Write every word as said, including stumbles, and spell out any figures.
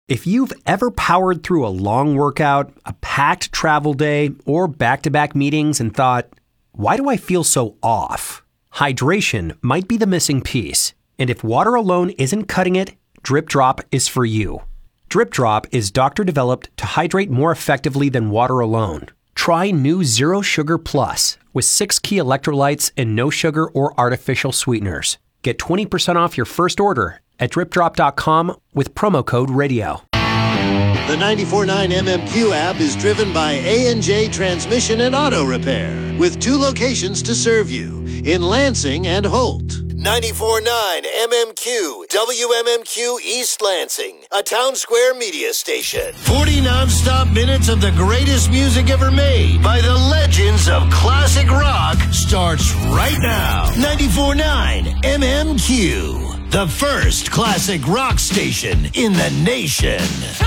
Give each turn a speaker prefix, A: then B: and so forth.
A: If you've ever powered through a long workout, a packed travel day, or back-to-back meetings and thought, why do I feel so off? Hydration might be the missing piece. And if water alone isn't cutting it, Drip Drop is for you. Drip Drop is doctor-developed to hydrate more effectively than water alone. Try new Zero Sugar Plus with six key electrolytes and no sugar or artificial sweeteners. Get twenty percent off your first order at drip drop dot com with promo code radio.
B: The ninety-four point nine M M Q app is driven by A and J Transmission and Auto Repair, with two locations to serve you, in Lansing and Holt. ninety-four point nine M M Q, W M M Q East Lansing, a Town Square media station. forty non-stop minutes of the greatest music ever made by the legends of classic rock starts right now. ninety-four point nine M M Q, the first classic rock station in the nation.